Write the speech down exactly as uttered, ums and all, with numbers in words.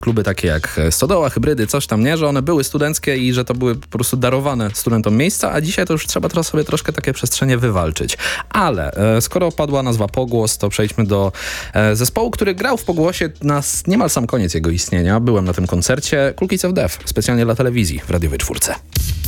kluby takie jak Stodoła, Hybrydy, coś tam, nie? Że one były studenckie i że to były po prostu darowane studentom miejsca, a dzisiaj to już trzeba teraz sobie troszkę takie przestrzenie wywalczyć. Ale e, skoro padła nazwa Pogłos, to przejdźmy do e, zespołu, który grał w Pogłosie na niemal sam koniec jego istnienia. Byłem na tym koncercie. Cool Kids of Death, specjalnie dla telewizji w radiowej czwórce.